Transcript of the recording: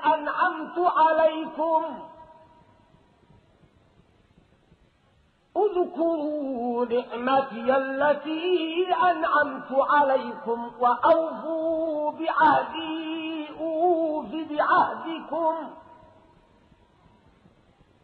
أنعمت عليكم اذكروا نعمتي التي أنعمت عليكم وأوفوا بعهدي أوف بعهدكم